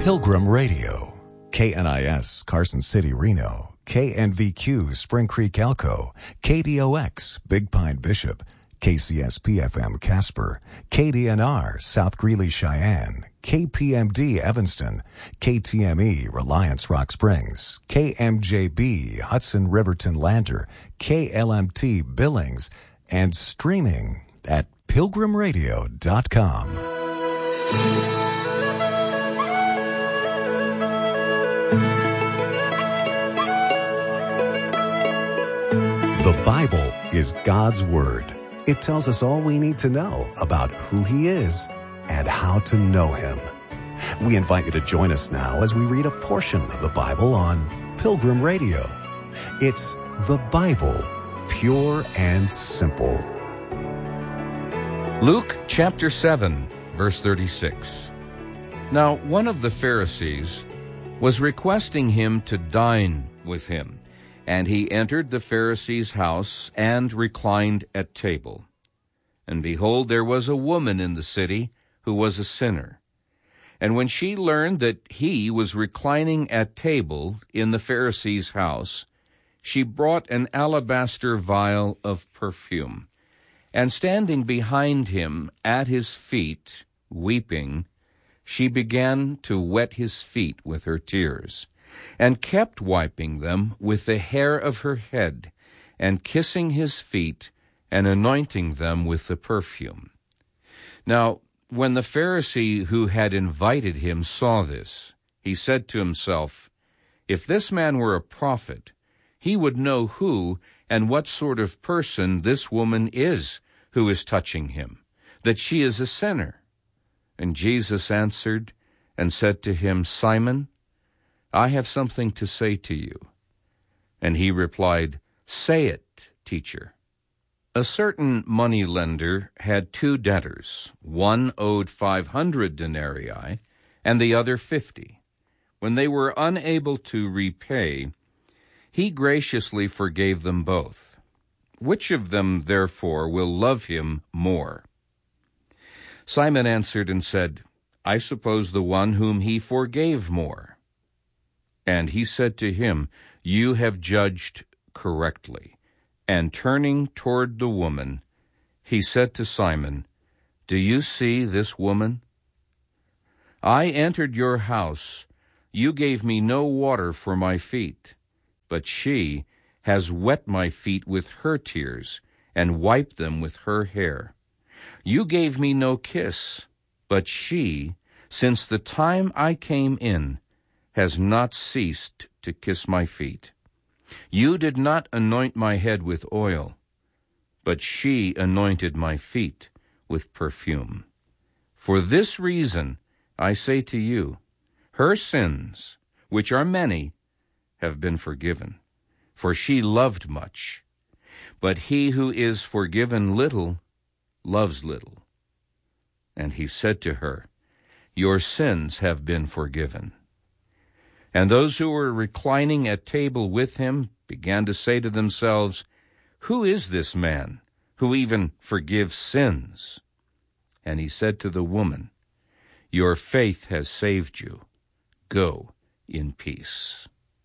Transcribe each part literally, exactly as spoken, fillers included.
Pilgrim Radio, K N I S, Carson City, Reno, K N V Q, Spring Creek, Elko, K D O X, Big Pine, Bishop, K C S P F M, Casper, K D N R, South Greeley, Cheyenne, K P M D, Evanston, K T M E, Reliance, Rock Springs, K M J B, Hudson, Riverton, Lander, K L M T, Billings, and streaming at pilgrim radio dot com. The Bible is God's Word. It tells us all we need to know about who He is and how to know Him. We invite you to join us now as we read a portion of the Bible on Pilgrim Radio. It's the Bible, pure and simple. Luke chapter seven, verse thirty-six. Now one of the Pharisees was requesting him to dine with him. And he entered the Pharisee's house and reclined at table. And behold, there was a woman in the city who was a sinner. And when she learned that he was reclining at table in the Pharisee's house, she brought an alabaster vial of perfume. And standing behind him at his feet, weeping, she began to wet his feet with her tears, and kept wiping them with the hair of her head, and kissing his feet, and anointing them with the perfume. Now, when the Pharisee who had invited him saw this, he said to himself, "If this man were a prophet, he would know who and what sort of person this woman is who is touching him, that she is a sinner." And Jesus answered and said to him, "Simon, I have something to say to you." And he replied, "Say it, teacher." A certain money lender had two debtors. One owed five hundred denarii, and the other fifty. When they were unable to repay, he graciously forgave them both. Which of them, therefore, will love him more? Simon answered and said, "I suppose the one whom he forgave more." And he said to him, "You have judged correctly." And turning toward the woman, he said to Simon, "Do you see this woman? I entered your house. You gave me no water for my feet, but she has wet my feet with her tears and wiped them with her hair. You gave me no kiss, but she, since the time I came in, has not ceased to kiss my feet. You did not anoint my head with oil, but she anointed my feet with perfume. For this reason, I say to you, her sins, which are many, have been forgiven, for she loved much. But he who is forgiven little loves little." And he said to her, "Your sins have been forgiven." And those who were reclining at table with him began to say to themselves, "Who is this man who even forgives sins?" And he said to the woman, "Your faith has saved you. Go in peace."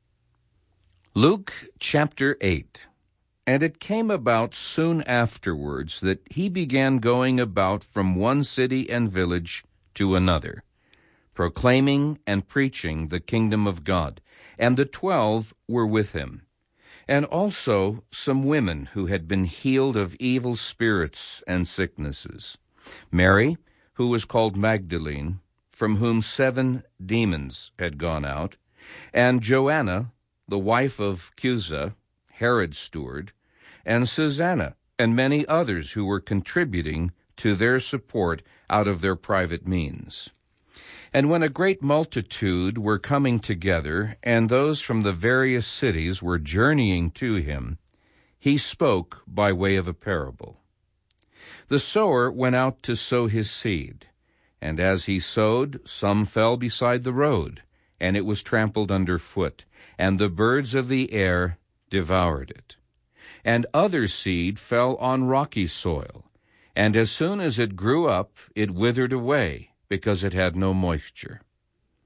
Luke chapter eight. And it came about soon afterwards that he began going about from one city and village to another, proclaiming and preaching the kingdom of God. And the twelve were with him, and also some women who had been healed of evil spirits and sicknesses. Mary, who was called Magdalene, from whom seven demons had gone out, and Joanna, the wife of Chuza, Herod's steward, and Susanna, and many others who were contributing to their support out of their private means. And when a great multitude were coming together, and those from the various cities were journeying to him, he spoke by way of a parable. The sower went out to sow his seed, and as he sowed, some fell beside the road, and it was trampled under foot, and the birds of the air devoured it. And other seed fell on rocky soil, and as soon as it grew up, it withered away, because it had no moisture.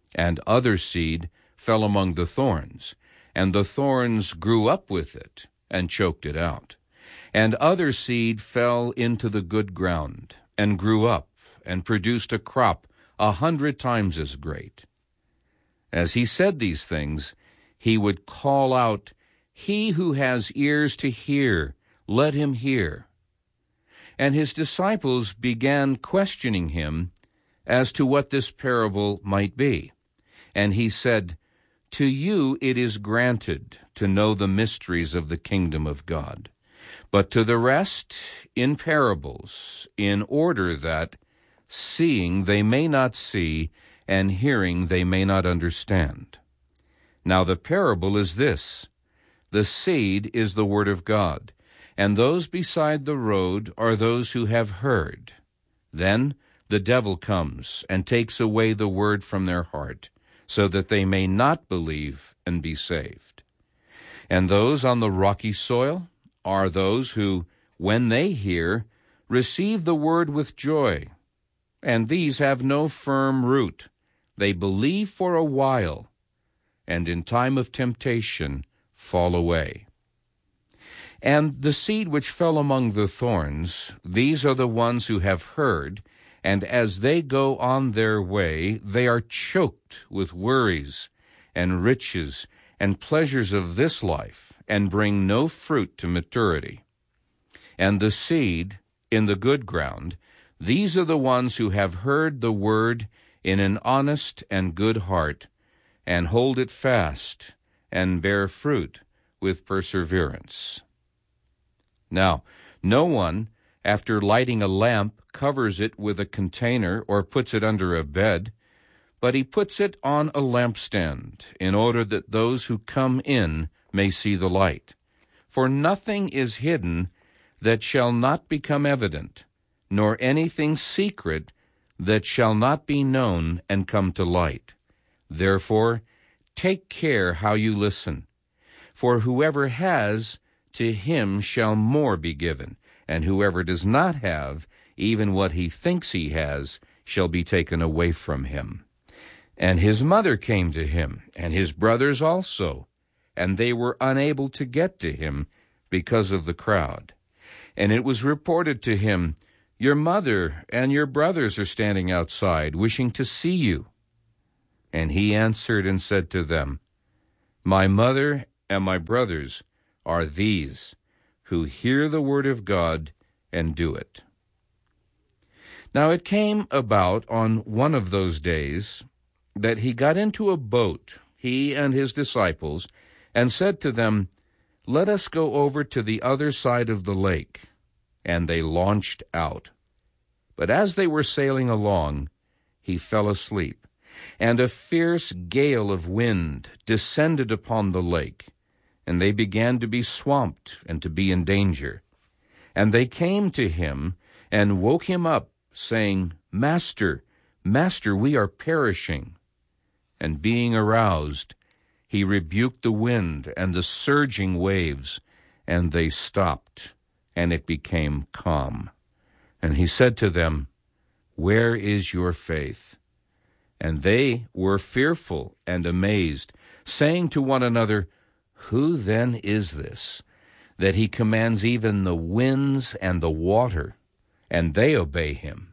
And other seed fell among the thorns, and the thorns grew up with it and choked it out. And other seed fell into the good ground, and grew up, and produced a crop a hundred times as great. As he said these things, he would call out, "He who has ears to hear, let him hear." And his disciples began questioning him as to what this parable might be. And he said, "To you it is granted to know the mysteries of the kingdom of God, but to the rest in parables, in order that, seeing they may not see, and hearing they may not understand. Now the parable is this: the seed is the word of God, and those beside the road are those who have heard. Then the devil comes and takes away the word from their heart, so that they may not believe and be saved. And those on the rocky soil are those who, when they hear, receive the word with joy. And these have no firm root. They believe for a while, and in time of temptation fall away. And the seed which fell among the thorns, these are the ones who have heard, and as they go on their way, they are choked with worries and riches and pleasures of this life, and bring no fruit to maturity. And the seed in the good ground, these are the ones who have heard the word in an honest and good heart, and hold it fast, and bear fruit with perseverance. Now, no one, after lighting a lamp, covers it with a container or puts it under a bed, but he puts it on a lampstand, in order that those who come in may see the light. For nothing is hidden that shall not become evident, nor anything secret that shall not be known and come to light. Therefore, take care how you listen. For whoever has, to him shall more be given, and whoever does not have, even what he thinks he has, shall be taken away from him. And his mother came to him, and his brothers also, and they were unable to get to him because of the crowd. And it was reported to him, "Your mother and your brothers are standing outside, wishing to see you." And he answered and said to them, "My mother and my brothers are these, who hear the word of God and do it." Now it came about on one of those days that he got into a boat, he and his disciples, and said to them, "Let us go over to the other side of the lake." And they launched out. But as they were sailing along, he fell asleep, and a fierce gale of wind descended upon the lake, and they began to be swamped and to be in danger. And they came to him and woke him up, saying, "Master, Master, we are perishing." And being aroused, he rebuked the wind and the surging waves, and they stopped, and it became calm. And he said to them, "Where is your faith?" And they were fearful and amazed, saying to one another, "Who then is this, that he commands even the winds and the water, and they obey him?"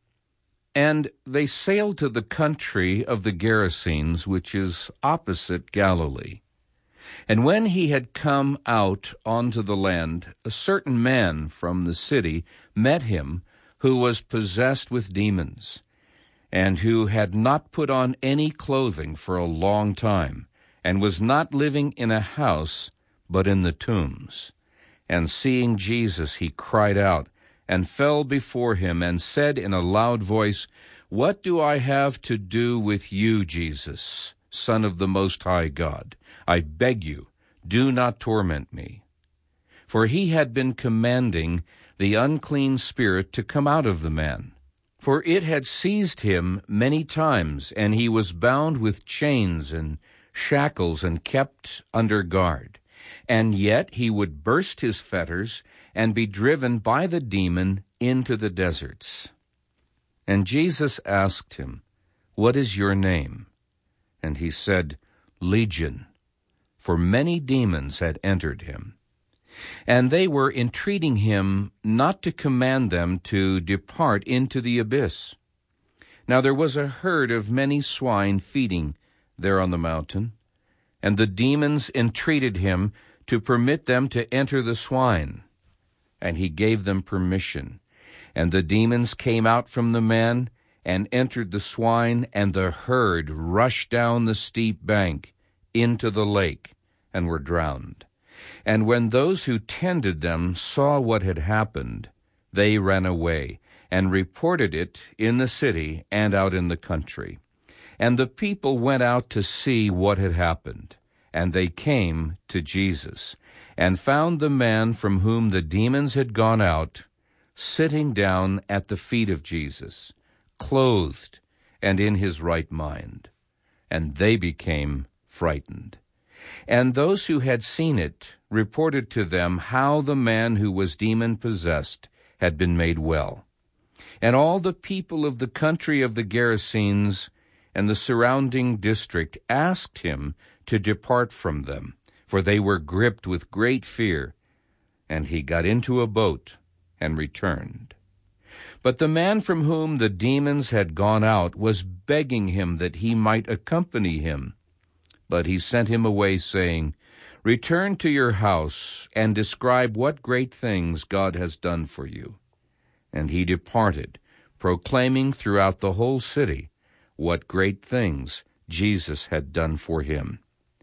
And they sailed to the country of the Gerasenes, which is opposite Galilee. And when he had come out onto the land, a certain man from the city met him, who was possessed with demons, and who had not put on any clothing for a long time, and was not living in a house, but in the tombs. And seeing Jesus, he cried out, and fell before him, and said in a loud voice, "What do I have to do with you, Jesus, Son of the Most High God? I beg you, do not torment me." For he had been commanding the unclean spirit to come out of the man. For it had seized him many times, and he was bound with chains and shackles and kept under guard. And yet he would burst his fetters and be driven by the demon into the deserts. And Jesus asked him, "What is your name?" And he said, Legion, for many demons had entered him. And they were entreating him not to command them to depart into the abyss. Now there was a herd of many swine feeding there on the mountain, and the demons entreated him to permit them to enter the swine. And he gave them permission. And the demons came out from the man and entered the swine, and the herd rushed down the steep bank into the lake and were drowned. And when those who tended them saw what had happened, they ran away and reported it in the city and out in the country. And the people went out to see what had happened. And they came to Jesus, and found the man from whom the demons had gone out, sitting down at the feet of Jesus, clothed and in his right mind. And they became frightened. And those who had seen it reported to them how the man who was demon-possessed had been made well. And all the people of the country of the Gerasenes and the surrounding district asked him to depart from them, for they were gripped with great fear. And he got into a boat and returned. But the man from whom the demons had gone out was begging him that he might accompany him. But he sent him away, saying, Return to your house and describe what great things God has done for you. And he departed, proclaiming throughout the whole city what great things Jesus had done for him.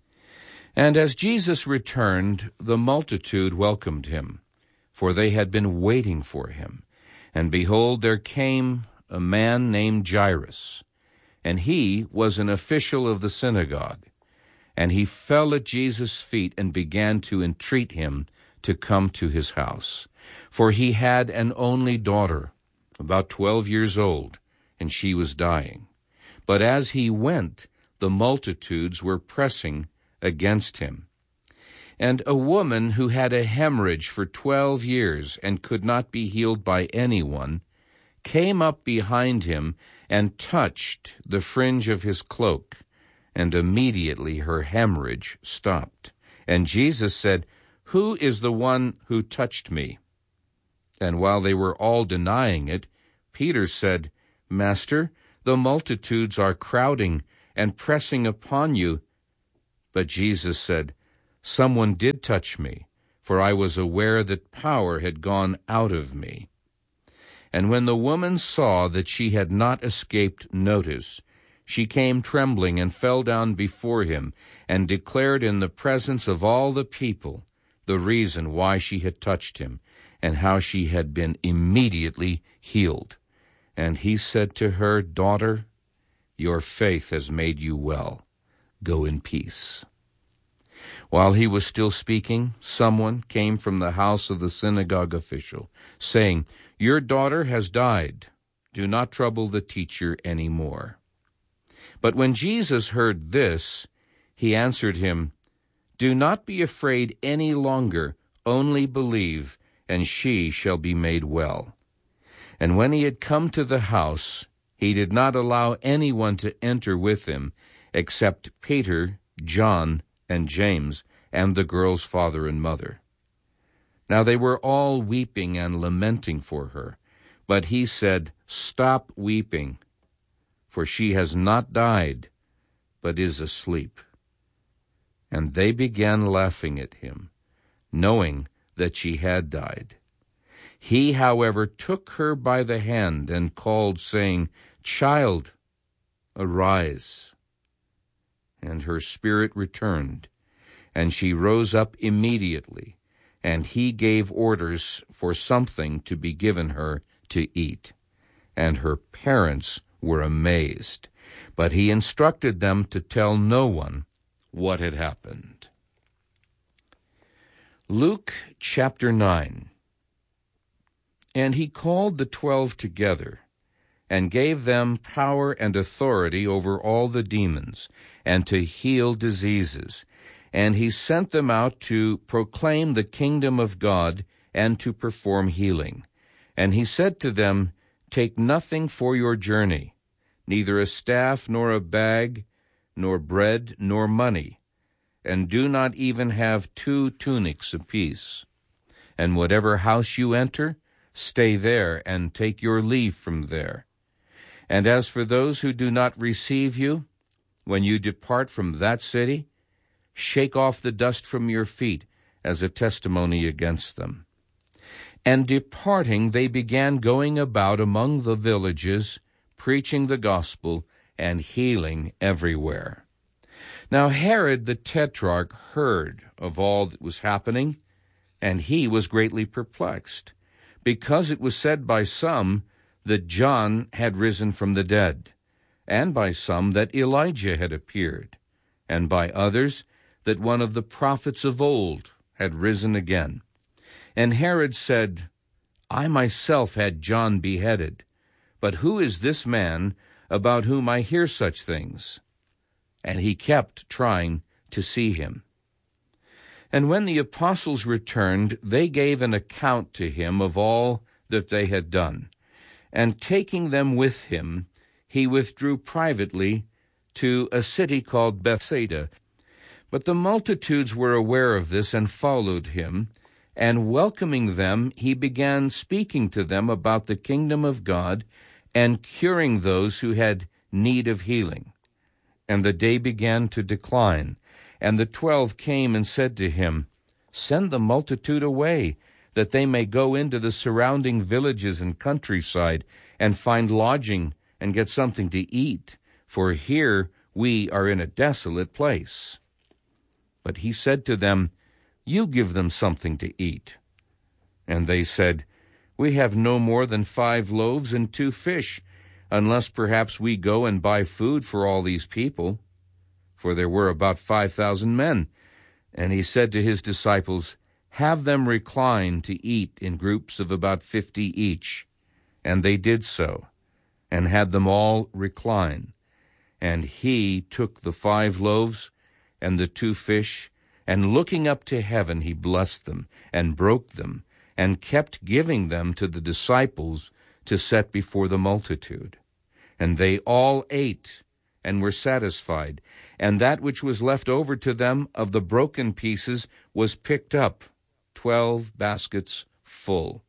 And as Jesus returned, the multitude welcomed him, for they had been waiting for him. And behold, there came a man named Jairus, and he was an official of the synagogue. And he fell at Jesus' feet and began to entreat him to come to his house. For he had an only daughter, about twelve years old, and she was dying. But as he went, the multitudes were pressing against him. And a woman who had a hemorrhage for twelve years and could not be healed by anyone came up behind him and touched the fringe of his cloak, and immediately her hemorrhage stopped. And Jesus said, Who is the one who touched me? And while they were all denying it, Peter said, Master, the multitudes are crowding and pressing upon you. But Jesus said, Someone did touch me, for I was aware that power had gone out of me. And when the woman saw that she had not escaped notice, she came trembling and fell down before him, and declared in the presence of all the people the reason why she had touched him, and how she had been immediately healed. And he said to her, Daughter, your faith has made you well. Go in peace. While he was still speaking, someone came from the house of the synagogue official, saying, Your daughter has died. Do not trouble the teacher any more. But when Jesus heard this, he answered him, Do not be afraid any longer, only believe, and she shall be made well. And when he had come to the house, he did not allow anyone to enter with him, except Peter, John, and James, and the girl's father and mother. Now they were all weeping and lamenting for her, but he said, Stop weeping, for she has not died, but is asleep. And they began laughing at him, knowing that she had died. He, however, took her by the hand and called, saying, Child, arise. And her spirit returned, and she rose up immediately, and he gave orders for something to be given her to eat. And her parents were amazed, but he instructed them to tell no one what had happened. Luke chapter nine. And he called the twelve together, and gave them power and authority over all the demons, and to heal diseases. And he sent them out to proclaim the kingdom of God, and to perform healing. And he said to them, Take nothing for your journey, neither a staff nor a bag, nor bread, nor money, and do not even have two tunics apiece. And whatever house you enter, stay there, and take your leave from there. And as for those who do not receive you, when you depart from that city, shake off the dust from your feet as a testimony against them." And departing, they began going about among the villages, preaching the gospel and healing everywhere. Now Herod the Tetrarch heard of all that was happening, and he was greatly perplexed, because it was said by some that John had risen from the dead, and by some that Elijah had appeared, and by others that one of the prophets of old had risen again. And Herod said, "I myself had John beheaded, but who is this man about whom I hear such things?" And he kept trying to see him. And when the apostles returned, they gave an account to him of all that they had done. And taking them with him, he withdrew privately to a city called Bethsaida. But the multitudes were aware of this and followed him, and welcoming them, he began speaking to them about the kingdom of God and curing those who had need of healing. And the day began to decline, and the twelve came and said to him, "Send the multitude away, that they may go into the surrounding villages and countryside and find lodging and get something to eat, for here we are in a desolate place." But he said to them, "You give them something to eat." And they said, "We have no more than five loaves and two fish, unless perhaps we go and buy food for all these people." For there were about five thousand men. And he said to his disciples, "Have them recline to eat in groups of about fifty each." And they did so, and had them all recline. And he took the five loaves and the two fish, and looking up to heaven, he blessed them, and broke them, and kept giving them to the disciples to set before the multitude. And they all ate, and were satisfied, and that which was left over to them of the broken pieces was picked up, twelve baskets full.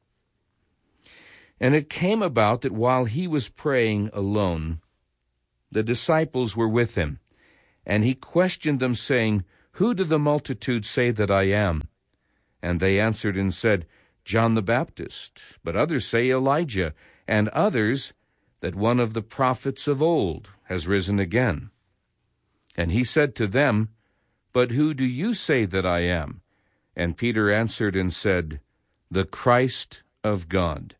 And it came about that while he was praying alone, the disciples were with him, and he questioned them, saying, "Who do the multitude say that I am?" And they answered and said, "John the Baptist, but others say Elijah, and others that one of the prophets of old has risen again." And he said to them, "But who do you say that I am?" And Peter answered and said, "The Christ of God."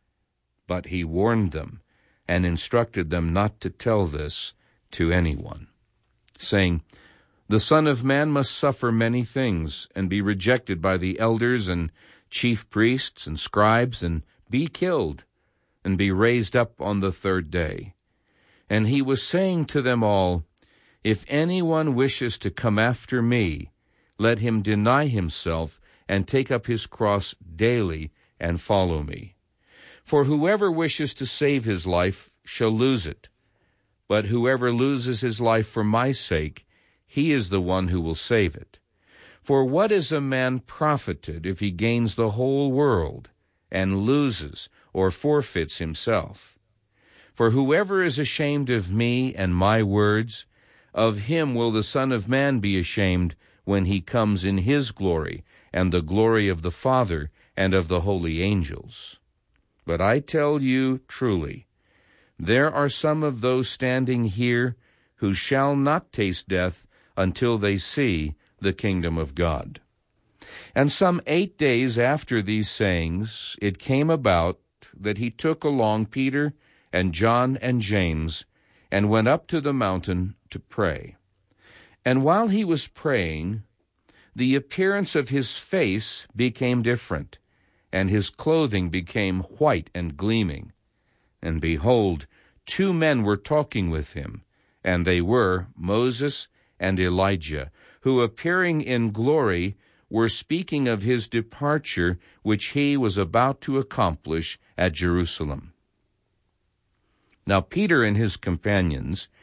But he warned them and instructed them not to tell this to anyone, saying, "The Son of Man must suffer many things, and be rejected by the elders and chief priests and scribes, and be killed, and be raised up on the third day." And he was saying to them all, "If anyone wishes to come after me, let him deny himself and take up his cross daily and follow me. For whoever wishes to save his life shall lose it, but whoever loses his life for my sake, he is the one who will save it. For what is a man profited if he gains the whole world and loses or forfeits himself? For whoever is ashamed of me and my words, of him will the Son of Man be ashamed when he comes in his glory and the glory of the Father and of the holy angels. But I tell you truly, there are some of those standing here who shall not taste death until they see the kingdom of God." And some eight days after these sayings, it came about that he took along Peter and John and James, and went up to the mountain to pray. And while he was praying, the appearance of his face became different, and his clothing became white and gleaming. And behold, two men were talking with him, and they were Moses and Elijah, who, appearing in glory, were speaking of his departure, which he was about to accomplish at Jerusalem. Now Peter and his companions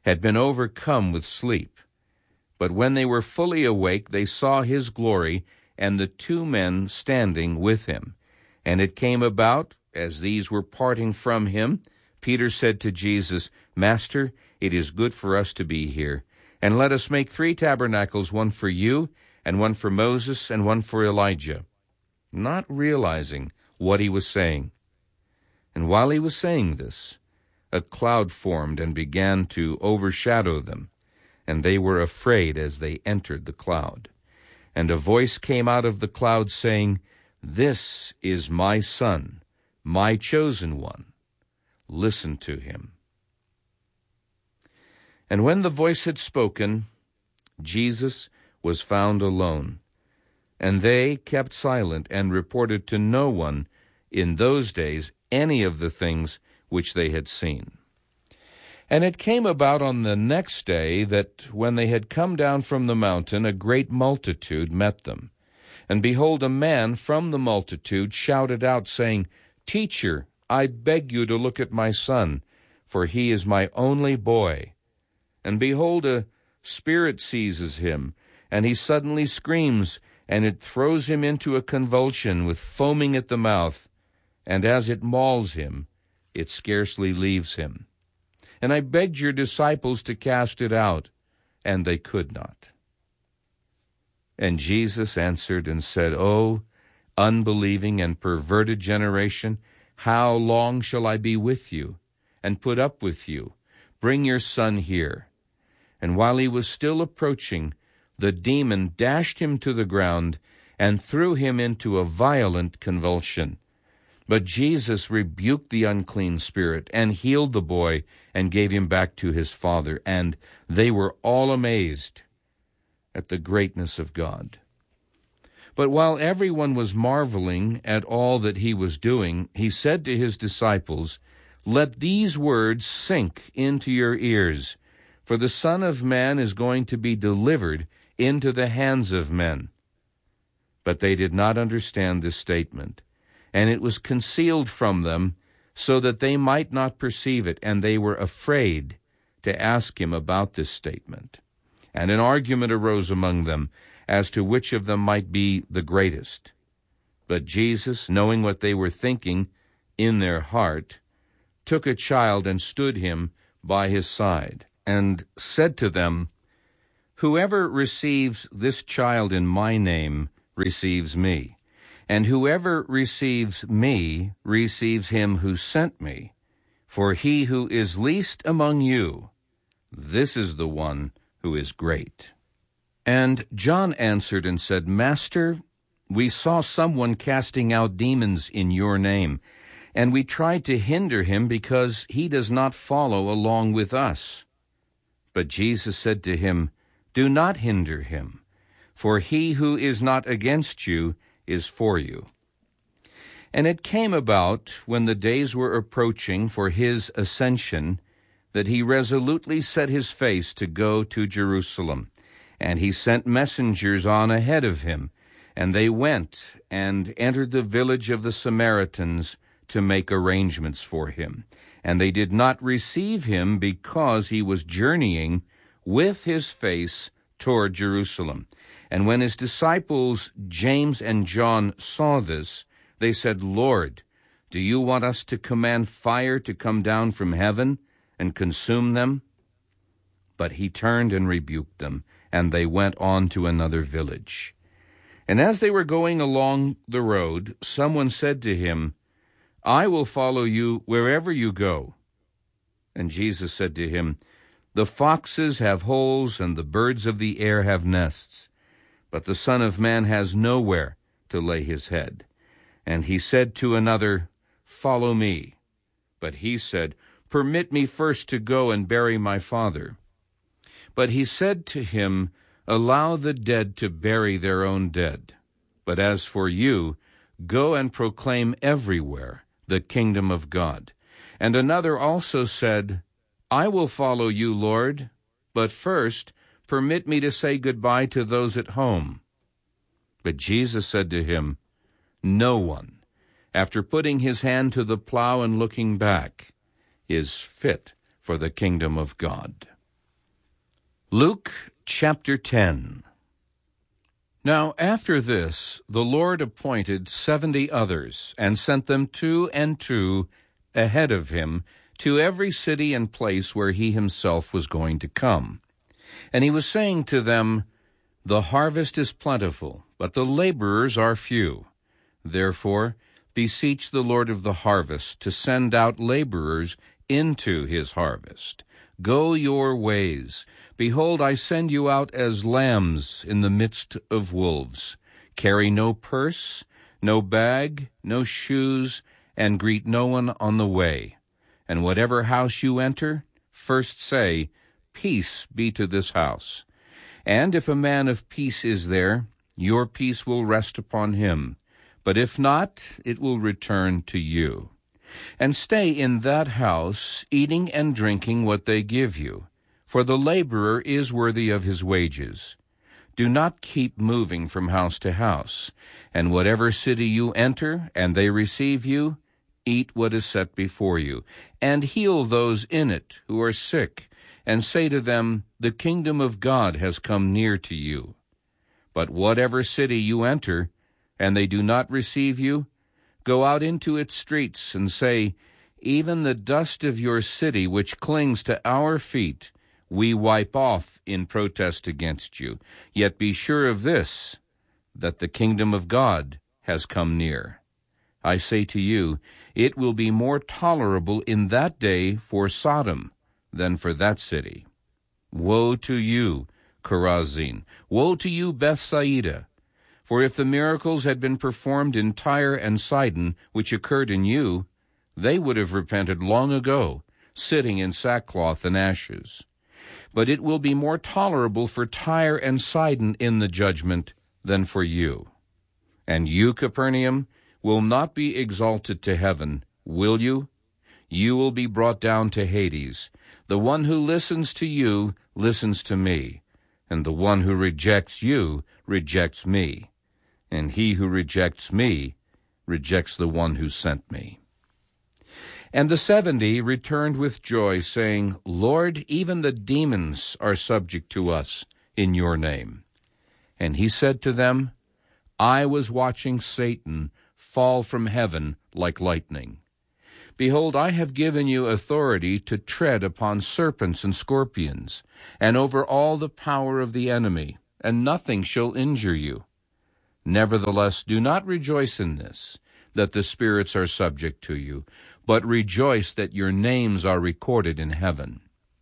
had been overcome with sleep. But when they were fully awake, they saw his glory, and the two men standing with him. And it came about, as these were parting from him, Peter said to Jesus, Master, it is good for us to be here. And let us make three tabernacles, one for you, and one for Moses, and one for Elijah, not realizing what he was saying. And while he was saying this, a cloud formed and began to overshadow them, and they were afraid as they entered the cloud. And a voice came out of the cloud saying, This is my Son, my chosen one. Listen to him. And when the voice had spoken, Jesus was found alone. And they kept silent and reported to no one in those days any of the things which they had seen. And it came about on the next day that when they had come down from the mountain, a great multitude met them. And behold, a man from the multitude shouted out, saying, Teacher, I beg you to look at my son, for he is my only boy. And behold, a spirit seizes him, and he suddenly screams, and it throws him into a convulsion with foaming at the mouth, and as it mauls him, it scarcely leaves him. And I begged your disciples to cast it out, and they could not. And Jesus answered and said, O unbelieving and perverted generation, how long shall I be with you, and put up with you? Bring your son here. And while he was still approaching, the demon dashed him to the ground, and threw him into a violent convulsion. But Jesus rebuked the unclean spirit, and healed the boy, and gave him back to his father. And they were all amazed at the greatness of God. But while everyone was marveling at all that he was doing, he said to his disciples, Let these words sink into your ears, for the Son of Man is going to be delivered into the hands of men. But they did not understand this statement, and it was concealed from them, so that they might not perceive it, and they were afraid to ask him about this statement. And an argument arose among them as to which of them might be the greatest. But Jesus, knowing what they were thinking in their heart, took a child and stood him by his side, and said to them, Whoever receives this child in my name receives me, and whoever receives me receives him who sent me. For he who is least among you, this is the one who is great. And John answered and said, Master, we saw someone casting out demons in your name, and we tried to hinder him because he does not follow along with us. But Jesus said to him, Do not hinder him, for he who is not against you is for you. And it came about, when the days were approaching for his ascension, that he resolutely set his face to go to Jerusalem. And he sent messengers on ahead of him, and they went and entered the village of the Samaritans to make arrangements for him. And they did not receive him because he was journeying with his face toward Jerusalem. And when his disciples James and John saw this, they said, Lord, do you want us to command fire to come down from heaven and consume them? But he turned and rebuked them, and they went on to another village. And as they were going along the road, someone said to him, I will follow you wherever you go. And Jesus said to him, The foxes have holes, and the birds of the air have nests, but the Son of Man has nowhere to lay his head. And he said to another, Follow me. But he said, Permit me first to go and bury my father. But he said to him, Allow the dead to bury their own dead. But as for you, go and proclaim everywhere the kingdom of God. And another also said, I will follow you, Lord, but first permit me to say goodbye to those at home. But Jesus said to him, No one, after putting his hand to the plow and looking back, is fit for the kingdom of God. Luke chapter ten. Now after this the Lord appointed seventy others, and sent them two and two ahead of him to every city and place where he himself was going to come. And he was saying to them, The harvest is plentiful, but the laborers are few. Therefore beseech the Lord of the harvest to send out laborers into his harvest. Go your ways. Behold, I send you out as lambs in the midst of wolves. Carry no purse, no bag, no shoes, and greet no one on the way. And whatever house you enter, first say, Peace be to this house. And if a man of peace is there, your peace will rest upon him. But if not, it will return to you. And stay in that house, eating and drinking what they give you, for the laborer is worthy of his wages. Do not keep moving from house to house. And whatever city you enter, and they receive you, eat what is set before you, and heal those in it who are sick, and say to them, The kingdom of God has come near to you. But whatever city you enter, and they do not receive you, go out into its streets, and say, Even the dust of your city which clings to our feet, we wipe off in protest against you. Yet be sure of this, that the kingdom of God has come near. I say to you, it will be more tolerable in that day for Sodom than for that city. Woe to you, Chorazin! Woe to you, Bethsaida! For if the miracles had been performed in Tyre and Sidon, which occurred in you, they would have repented long ago, sitting in sackcloth and ashes. But it will be more tolerable for Tyre and Sidon in the judgment than for you. And you, Capernaum, will not be exalted to heaven, will you? You will be brought down to Hades. The one who listens to you listens to me, and the one who rejects you rejects me. And he who rejects me rejects the one who sent me. And the seventy returned with joy, saying, Lord, even the demons are subject to us in your name. And he said to them, I was watching Satan fall from heaven like lightning. Behold, I have given you authority to tread upon serpents and scorpions, and over all the power of the enemy, and nothing shall injure you. Nevertheless, do not rejoice in this, that the spirits are subject to you, but rejoice that your names are recorded in heaven.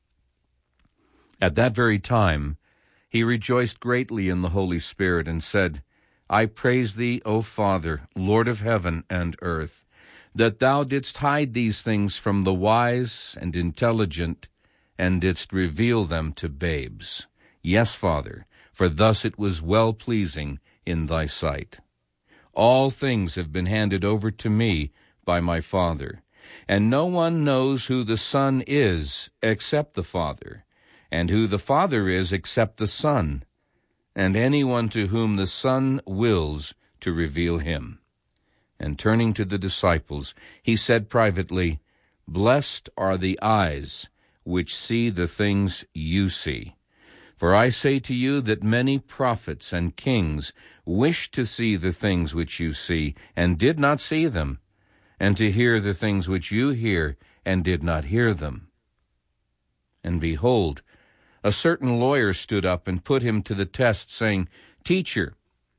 At that very time he rejoiced greatly in the Holy Spirit, and said, I praise thee, O Father, Lord of heaven and earth, that thou didst hide these things from the wise and intelligent, and didst reveal them to babes. Yes, Father, for thus it was well-pleasing in thy sight. All things have been handed over to me by my Father, and no one knows who the Son is except the Father, and who the Father is except the Son, and anyone to whom the Son wills to reveal him. And turning to the disciples, he said privately, Blessed are the eyes which see the things you see. For I say to you that many prophets and kings wished to see the things which you see, and did not see them, and to hear the things which you hear, and did not hear them. And behold, a certain lawyer stood up and put him to the test, saying, Teacher,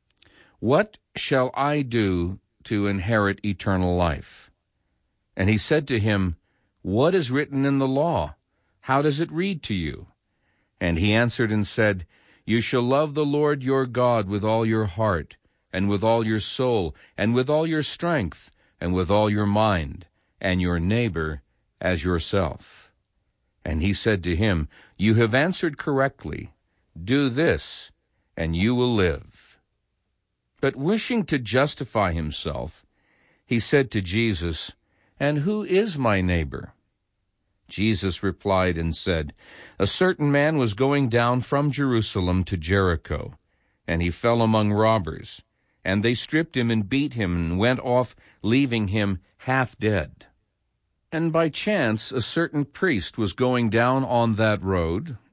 what shall I do to inherit eternal life? And he said to him, What is written in the law? How does it read to you? And he answered and said, You shall love the Lord your God with all your heart, and with all your soul, and with all your strength, and with all your mind, and your neighbor as yourself. And he said to him, You have answered correctly. Do this, and you will live. But wishing to justify himself, he said to Jesus, And who is my neighbor? Jesus replied and said, A certain man was going down from Jerusalem to Jericho, and he fell among robbers, and they stripped him and beat him and went off, leaving him half dead. And by chance a certain priest was going down on that road,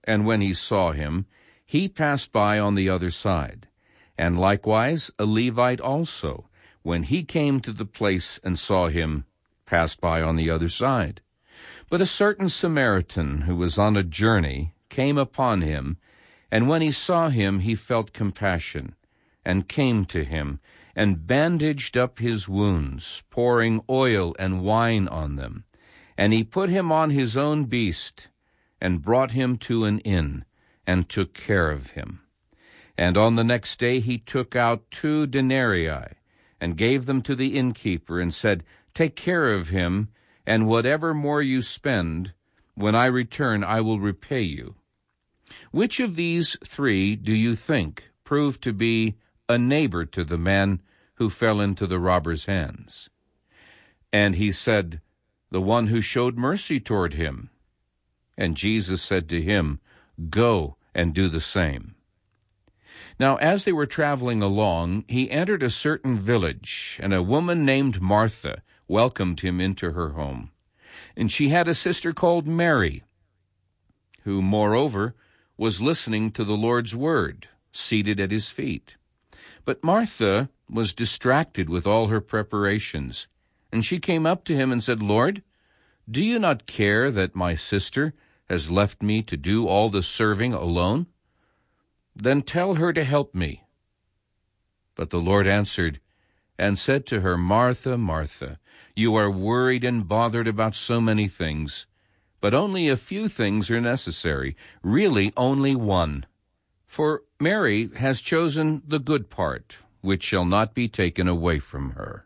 and when he saw him, he passed by on the other side. And likewise a Levite also, when he came to the place and saw him, passed by on the other side. But a certain Samaritan who was on a journey came upon him, and when he saw him, he felt compassion, and came to him, and bandaged up his wounds, pouring oil and wine on them. And he put him on his own beast, and brought him to an inn, and took care of him. And on the next day he took out two denarii, and gave them to the innkeeper, and said, Take care of him, and whatever more you spend, when I return I will repay you. Which of these three do you think proved to be a neighbor to the man who fell into the robber's hands? And he said, The one who showed mercy toward him. And Jesus said to him, Go and do the same. Now as they were traveling along, he entered a certain village, and a woman named Martha welcomed him into her home. And she had a sister called Mary, who, moreover, was listening to the Lord's word, seated at his feet. But Martha was distracted with all her preparations, and she came up to him and said, Lord, do you not care that my sister has left me to do all the serving alone? Then tell her to help me. But the Lord answered and said to her, Martha, Martha, you are worried and bothered about so many things, but only a few things are necessary, really only one. For Mary has chosen the good part, which shall not be taken away from her.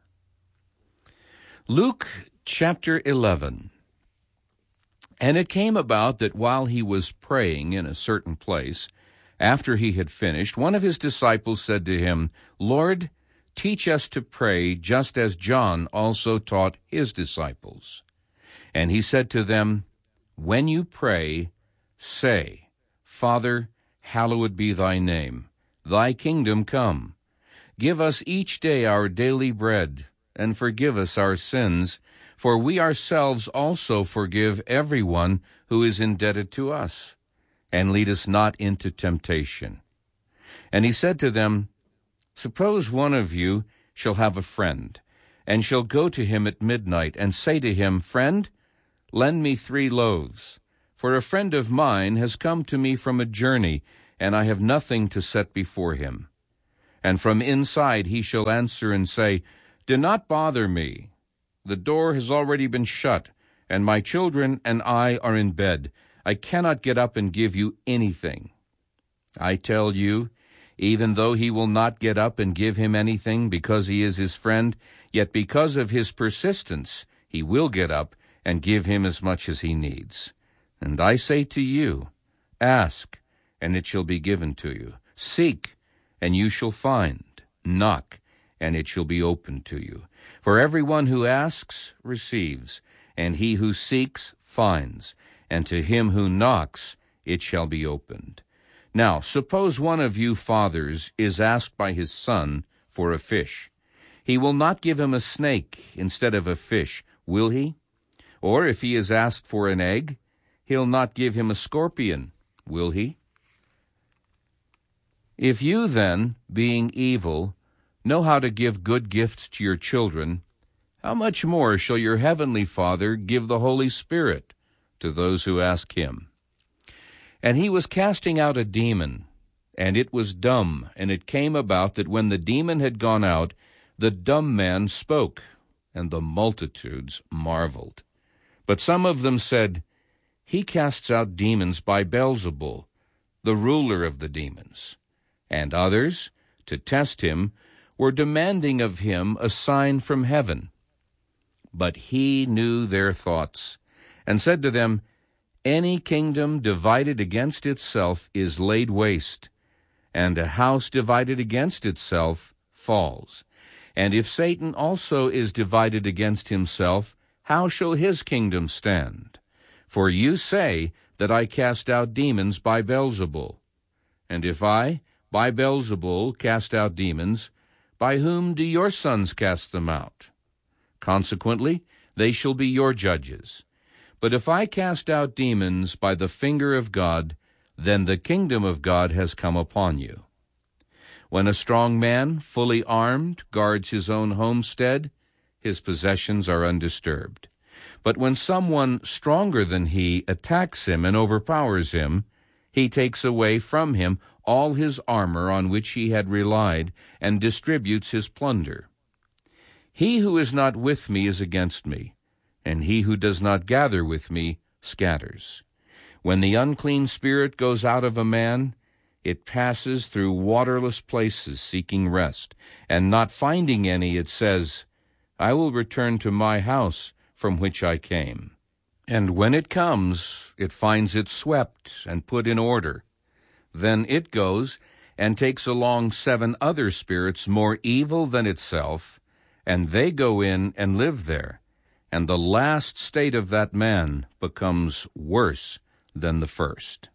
Luke chapter eleven. And it came about that while he was praying in a certain place, after he had finished, one of his disciples said to him, Lord, teach us to pray, just as John also taught his disciples. And he said to them, When you pray, say, Father, hallowed be thy name. Thy kingdom come. Give us each day our daily bread, and forgive us our sins, for we ourselves also forgive everyone who is indebted to us. And lead us not into temptation. And he said to them, Suppose one of you shall have a friend, and shall go to him at midnight, and say to him, Friend, lend me three loaves, for a friend of mine has come to me from a journey, and I have nothing to set before him. And from inside he shall answer and say, Do not bother me. The door has already been shut, and my children and I are in bed. I cannot get up and give you anything. I tell you, even though he will not get up and give him anything because he is his friend, yet because of his persistence he will get up and give him as much as he needs. And I say to you, ask, and it shall be given to you. Seek, and you shall find. Knock, and it shall be opened to you. For everyone who asks receives, and he who seeks finds, and to him who knocks it shall be opened. Now, suppose one of you fathers is asked by his son for a fish. He will not give him a snake instead of a fish, will he? Or if he is asked for an egg, he'll not give him a scorpion, will he? If you then, being evil, know how to give good gifts to your children, how much more shall your heavenly Father give the Holy Spirit to those who ask him? And he was casting out a demon, and it was dumb. And it came about that when the demon had gone out, the dumb man spoke, and the multitudes marveled. But some of them said, He casts out demons by Beelzebul, the ruler of the demons. And others, to test him, were demanding of him a sign from heaven. But he knew their thoughts, and said to them, Any kingdom divided against itself is laid waste, and a house divided against itself falls. And if Satan also is divided against himself, how shall his kingdom stand? For you say that I cast out demons by Beelzebul. And if I, by Beelzebul, cast out demons, by whom do your sons cast them out? Consequently, they shall be your judges. But if I cast out demons by the finger of God, then the kingdom of God has come upon you. When a strong man, fully armed, guards his own homestead, his possessions are undisturbed. But when someone stronger than he attacks him and overpowers him, he takes away from him all his armor on which he had relied, and distributes his plunder. He who is not with me is against me, and he who does not gather with me scatters. When the unclean spirit goes out of a man, it passes through waterless places seeking rest, and not finding any, it says, I will return to my house from which I came. And when it comes, it finds it swept and put in order. Then it goes and takes along seven other spirits more evil than itself, and they go in and live there. And the last state of that man becomes worse than the first.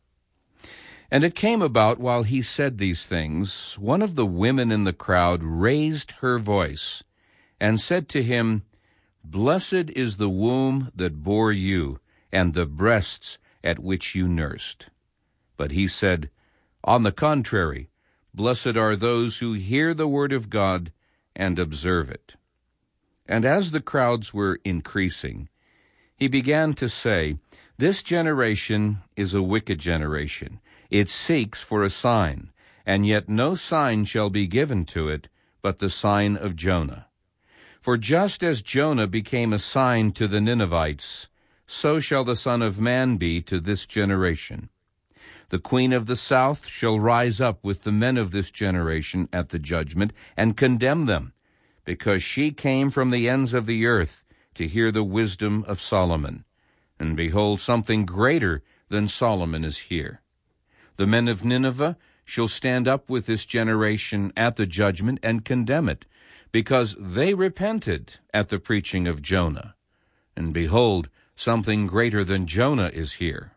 And it came about, while he said these things, one of the women in the crowd raised her voice and said to him, Blessed is the womb that bore you, and the breasts at which you nursed. But he said, On the contrary, blessed are those who hear the word of God and observe it. And as the crowds were increasing, he began to say, This generation is a wicked generation. It seeks for a sign, and yet no sign shall be given to it but the sign of Jonah. For just as Jonah became a sign to the Ninevites, so shall the Son of Man be to this generation. The queen of the south shall rise up with the men of this generation at the judgment, and condemn them, because she came from the ends of the earth to hear the wisdom of Solomon. And behold, something greater than Solomon is here. The men of Nineveh shall stand up with this generation at the judgment and condemn it, because they repented at the preaching of Jonah. And behold, something greater than Jonah is here.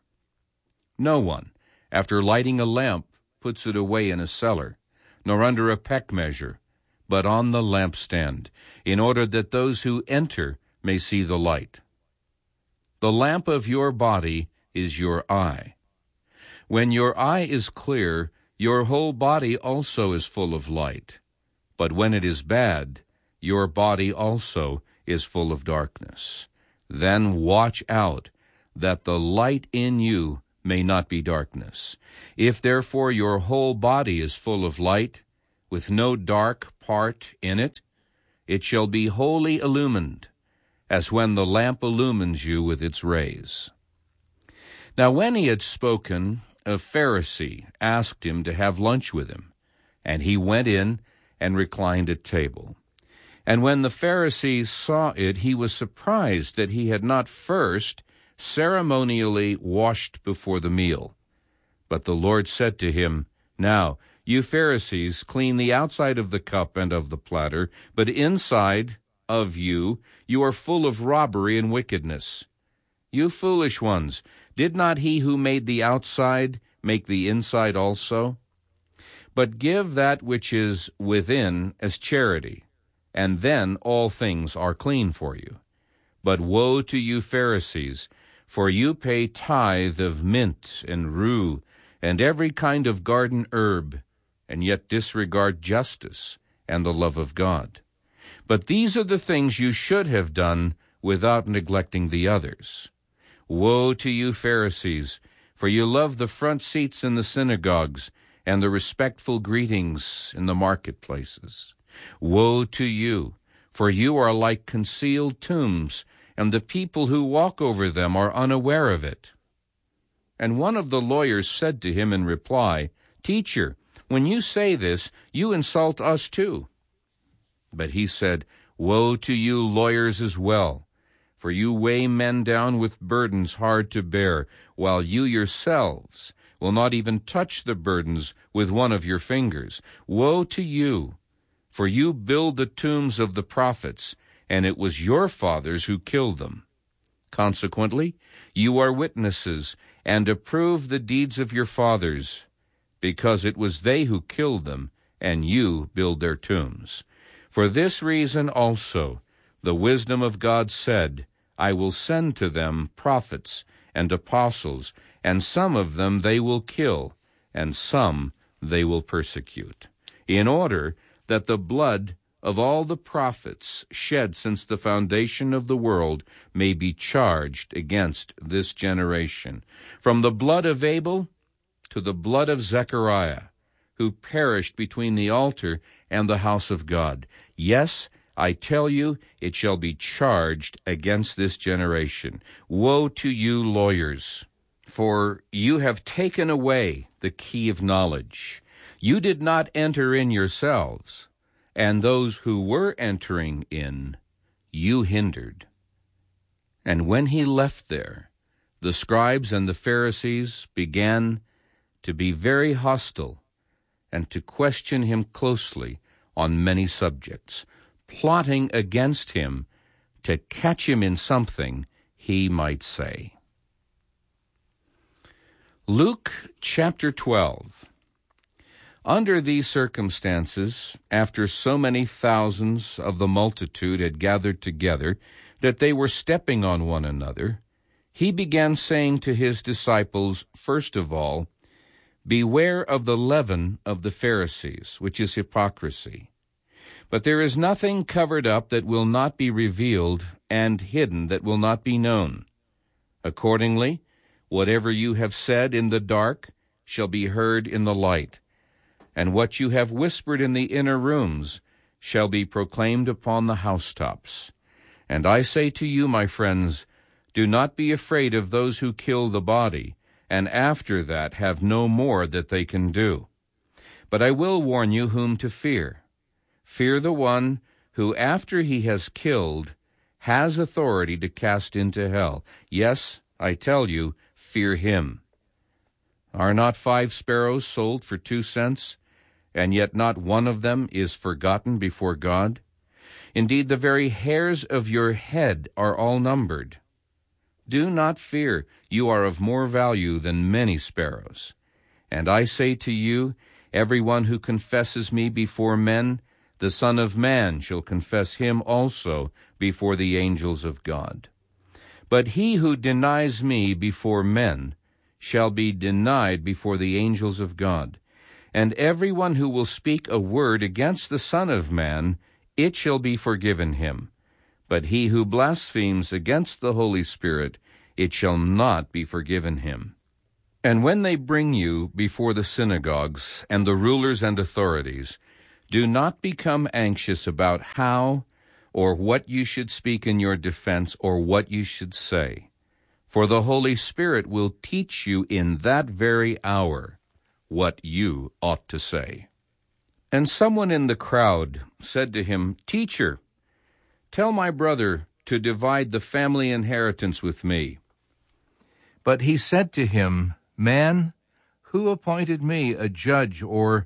No one, after lighting a lamp, puts it away in a cellar, nor under a peck measure, but on the lampstand, in order that those who enter may see the light. The lamp of your body is your eye. When your eye is clear, your whole body also is full of light. But when it is bad, your body also is full of darkness. Then watch out, that the light in you may not be darkness. If therefore your whole body is full of light, with no dark part in it, it shall be wholly illumined, as when the lamp illumines you with its rays. Now when he had spoken, a Pharisee asked him to have lunch with him, and he went in and reclined at table. And when the Pharisee saw it, he was surprised that he had not first ceremonially washed before the meal. But the Lord said to him, Now, you Pharisees clean the outside of the cup and of the platter, but inside of you, you are full of robbery and wickedness. You foolish ones, did not he who made the outside make the inside also? But give that which is within as charity, and then all things are clean for you. But woe to you Pharisees, for you pay tithe of mint and rue, and every kind of garden herb, and yet disregard justice and the love of God. But these are the things you should have done without neglecting the others. Woe to you Pharisees, for you love the front seats in the synagogues and the respectful greetings in the marketplaces. Woe to you, for you are like concealed tombs, and the people who walk over them are unaware of it. And one of the lawyers said to him in reply, Teacher, when you say this, you insult us too. But he said, Woe to you lawyers as well, for you weigh men down with burdens hard to bear, while you yourselves will not even touch the burdens with one of your fingers. Woe to you, for you build the tombs of the prophets, and it was your fathers who killed them. Consequently, you are witnesses, and approve the deeds of your fathers, because it was they who killed them, and you build their tombs. For this reason also the wisdom of God said, I will send to them prophets, and apostles, and some of them they will kill, and some they will persecute, in order that the blood of all the prophets shed since the foundation of the world may be charged against this generation, from the blood of Abel to the blood of Zechariah, who perished between the altar and the house of God. Yes, I tell you, it shall be charged against this generation. Woe to you, lawyers, for you have taken away the key of knowledge. You did not enter in yourselves, and those who were entering in, you hindered. And when he left there, the scribes and the Pharisees began to be very hostile and to question him closely on many subjects, plotting against him to catch him in something he might say. Luke chapter twelve. Under these circumstances, after so many thousands of the multitude had gathered together that they were stepping on one another, he began saying to his disciples, first of all, "Beware of the leaven of the Pharisees, which is hypocrisy. But there is nothing covered up that will not be revealed, and hidden that will not be known. Accordingly, whatever you have said in the dark shall be heard in the light, and what you have whispered in the inner rooms shall be proclaimed upon the housetops. And I say to you, my friends, do not be afraid of those who kill the body, and after that have no more that they can do. But I will warn you whom to fear. Fear the one who, after he has killed, has authority to cast into hell. Yes, I tell you, fear him. Are not five sparrows sold for two cents, and yet not one of them is forgotten before God? Indeed, the very hairs of your head are all numbered. Do not fear, you are of more value than many sparrows. And I say to you, everyone who confesses me before men, the Son of Man shall confess him also before the angels of God. But he who denies me before men shall be denied before the angels of God. And everyone who will speak a word against the Son of Man, it shall be forgiven him. But he who blasphemes against the Holy Spirit, it shall not be forgiven him. And when they bring you before the synagogues and the rulers and authorities, do not become anxious about how or what you should speak in your defense or what you should say. For the Holy Spirit will teach you in that very hour what you ought to say." And someone in the crowd said to him, "Teacher, tell my brother to divide the family inheritance with me." But he said to him, "Man, who appointed me a judge or